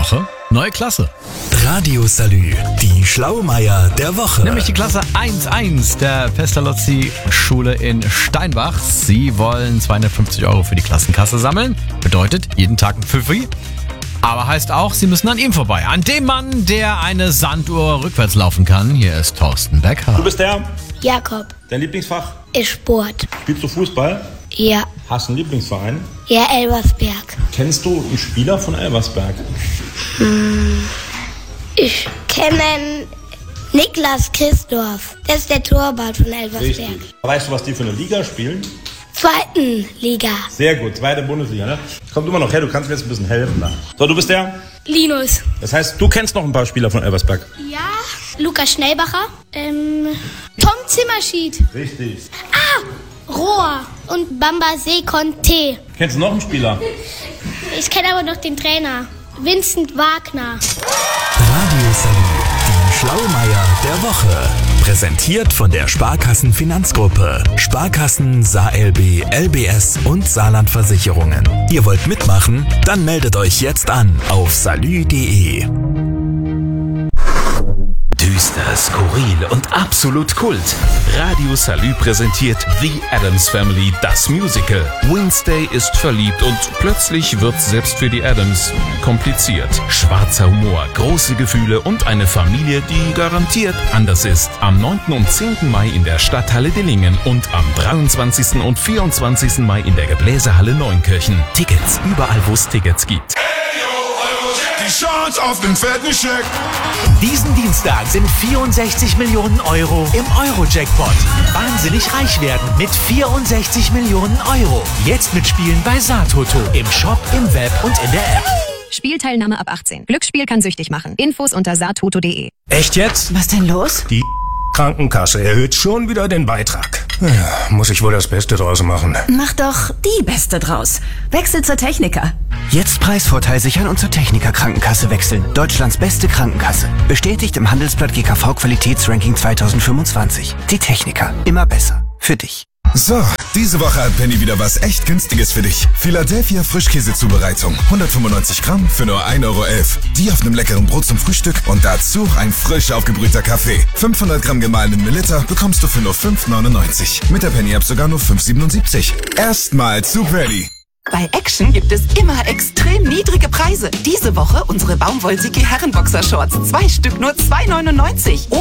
Woche neue Klasse. Radio Salü, die Schlaumeier der Woche. Nämlich die Klasse 1.1 der Pestalozzi-Schule in Steinbach. Sie wollen 250 € für die Klassenkasse sammeln. Bedeutet, jeden Tag ein Pfiffi. Aber heißt auch, sie müssen an ihm vorbei. An dem Mann, der eine Sanduhr rückwärts laufen kann. Hier ist Thorsten Becker. Du bist der? Jakob. Dein Lieblingsfach? Ist Sport. Spielst du Fußball? Ja. Hast du einen Lieblingsverein? Ja, Elversberg. Kennst du einen Spieler von Elversberg? Ich kenne Niklas Christoph. Der ist der Torwart von Elversberg. Richtig. Weißt du, was die für eine Liga spielen? Zweiten Liga. Sehr gut, zweite Bundesliga, ne? Kommt immer noch her, du kannst mir jetzt ein bisschen helfen. Da. So, du bist der? Linus. Das heißt, du kennst noch ein paar Spieler von Elversberg? Ja. Lukas Schnellbacher. Tom Zimmerschied. Richtig. Rohr. Und Bamba Conte. Kennst du noch einen Spieler? Ich kenne aber noch den Trainer. Vincent Wagner. Radio Salü, die Schlaumeier der Woche. Präsentiert von der Sparkassen-Finanzgruppe. Sparkassen, SALB, LBS und Saarland-Versicherungen. Ihr wollt mitmachen? Dann meldet euch jetzt an auf salü.de. Düster, skurril und absolut Kult. Radio Salü präsentiert The Addams Family, das Musical. Wednesday ist verliebt und plötzlich wird selbst für die Addams kompliziert. Schwarzer Humor, große Gefühle und eine Familie, die garantiert anders ist. Am 9. und 10. Mai in der Stadthalle Dillingen und am 23. und 24. Mai in der Gebläsehalle Neunkirchen. Tickets überall, wo es Tickets gibt. Die Chance auf den fetten Scheck. Diesen Dienstag sind 64 Millionen € im Euro-Jackpot. Wahnsinnig reich werden mit 64 Millionen €. Jetzt mitspielen bei Saartoto. Im Shop, im Web und in der App. Spielteilnahme ab 18. Glücksspiel kann süchtig machen. Infos unter saartoto.de. Echt jetzt? Was denn los? Die Krankenkasse erhöht schon wieder den Beitrag. Ja, muss ich wohl das Beste draus machen. Mach doch die Beste draus. Wechsel zur Techniker. Jetzt Preisvorteil sichern und zur Techniker Krankenkasse wechseln. Deutschlands beste Krankenkasse. Bestätigt im Handelsblatt GKV Qualitätsranking 2025. Die Techniker. Immer besser. Für dich. So, diese Woche hat Penny wieder was echt Günstiges für dich. Philadelphia Frischkäsezubereitung. 195 Gramm für nur 1,11 €. Die auf einem leckeren Brot zum Frühstück und dazu ein frisch aufgebrühter Kaffee. 500 Gramm gemahlenen Melitta bekommst du für nur 5,99. Mit der Penny-App sogar nur 5,77. Erstmal Zug ready. Bei Action gibt es immer extrem niedrige Preise. Diese Woche unsere Baumwoll-Siki Herrenboxer-Shorts. 2 Stück nur 2,99 €.